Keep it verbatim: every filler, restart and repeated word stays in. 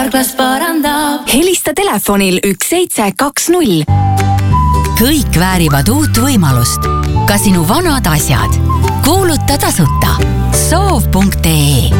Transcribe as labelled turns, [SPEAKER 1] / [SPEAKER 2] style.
[SPEAKER 1] Karklas parandab.
[SPEAKER 2] Helista telefonil üks seitse kaks null.
[SPEAKER 3] Kõik väärivad uut võimalust. Ka sinu vanad asjad. Kuuluta tasuta. soov punkt ee